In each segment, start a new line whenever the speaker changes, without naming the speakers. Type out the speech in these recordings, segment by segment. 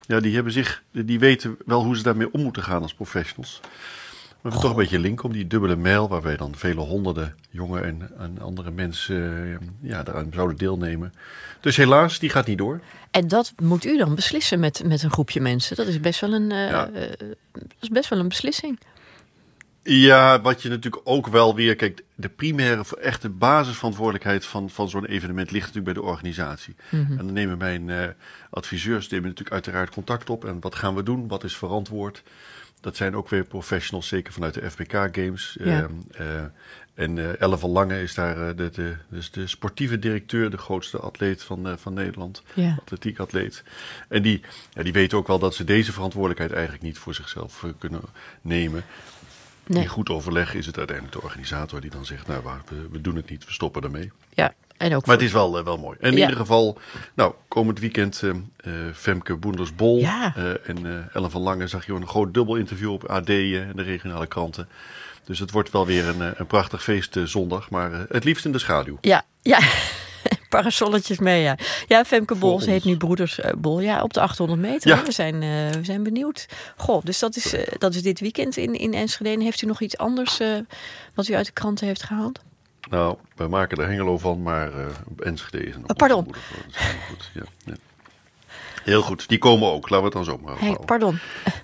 Ja, die weten wel hoe ze daarmee om moeten gaan als professionals. Maar we hebben toch een beetje link om die dubbele mijl, waar wij dan vele honderden jonge en andere mensen daaraan zouden deelnemen. Dus helaas, die gaat niet door.
En dat moet u dan beslissen met een groepje mensen. Dat is best wel een beslissing.
Ja, wat je natuurlijk ook wel weer... Kijk, de primaire, echte basisverantwoordelijkheid van zo'n evenement ligt natuurlijk bij de organisatie. Mm-hmm. En dan nemen mijn adviseurs natuurlijk uiteraard contact op. En wat gaan we doen? Wat is verantwoord? Dat zijn ook weer professionals, zeker vanuit de FBK Games. Ja. En Elle van Lange is daar dus de sportieve directeur, de grootste atleet van Nederland. Ja. Atletiekatleet. En die weten ook wel dat ze deze verantwoordelijkheid eigenlijk niet voor zichzelf kunnen nemen. Nee. In goed overleg is het uiteindelijk de organisator die dan zegt, nou, we doen het niet, we stoppen ermee.
Ja, en ook
maar het is wel mooi. En in ieder geval, komend weekend Femke Boenders-Bol en Ellen van Lange zag je een groot dubbel interview op AD en de regionale kranten. Dus het wordt wel weer een prachtig feest zondag, maar het liefst in de schaduw.
Ja. Parasolletjes mee, ja. Ja, Femke Bol, ze heet nu Broeders Bol. Ja, op de 800 meter. Ja. We zijn benieuwd. Goh, dus dat is dit weekend in Enschede. Heeft u nog iets anders wat u uit de kranten heeft gehaald?
Nou, we maken er Hengelo van, maar Enschede is nog
pardon.
Goed. Ja. Heel goed, die komen ook. Laten we het dan zo maar houden.
Pardon.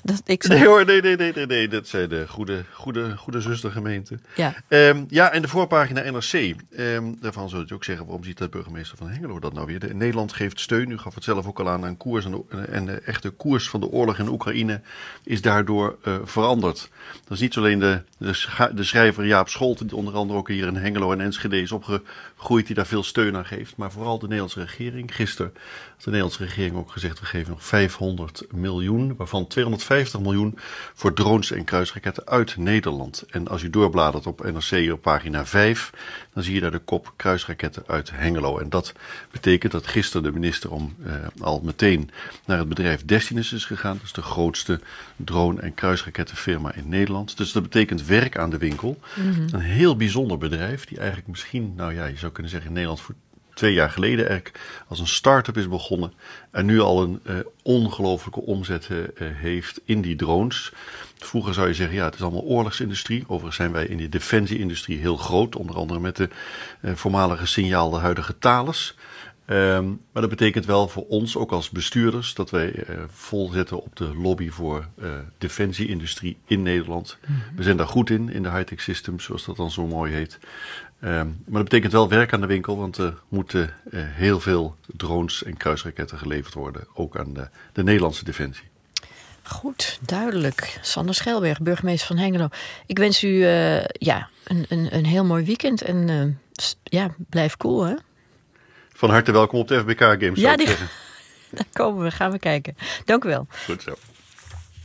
Nee. Dat zijn de goede zustergemeenten.
Ja.
En de voorpagina NRC. Daarvan zou je ook zeggen, waarom ziet de burgemeester van Hengelo dat nou weer? Nederland geeft steun, u gaf het zelf ook al aan koers. En de echte koers van de oorlog in Oekraïne is daardoor veranderd. Dat is niet zo alleen de schrijver Jaap Scholten, die onder andere ook hier in Hengelo en Enschede is opgegroeid, die daar veel steun aan geeft. Maar vooral de Nederlandse regering. Gisteren had de Nederlandse regering ook gezegd, we geven nog 500 miljoen, waarvan 250 miljoen voor drones en kruisraketten uit Nederland. En als je doorbladert op NRC op pagina 5, dan zie je daar de kop kruisraketten uit Hengelo. En dat betekent dat gisteren de minister al meteen naar het bedrijf Destinus is gegaan. Dat is de grootste drone- en kruisrakettenfirma in Nederland. Dus dat betekent werk aan de winkel. Mm-hmm. Een heel bijzonder bedrijf die eigenlijk misschien, je zou kunnen zeggen in Nederland voor 2 jaar geleden eigenlijk als een start-up is begonnen. En nu al een ongelooflijke omzet heeft in die drones. Vroeger zou je zeggen, het is allemaal oorlogsindustrie. Overigens zijn wij in de defensieindustrie heel groot. Onder andere met de voormalige Signaal, de huidige Thales. Maar dat betekent wel voor ons, ook als bestuurders, dat wij vol zetten op de lobby voor defensieindustrie in Nederland. Mm-hmm. We zijn daar goed in de high-tech systems, zoals dat dan zo mooi heet. Maar dat betekent wel werk aan de winkel, want er moeten heel veel drones en kruisraketten geleverd worden. Ook aan de Nederlandse defensie.
Goed, duidelijk. Sander Schelberg, burgemeester van Hengelo. Ik wens u een heel mooi weekend en blijf cool, hè?
Van harte welkom op de FBK Games.
Ja, daar gaan we kijken. Dank u wel.
Goed zo.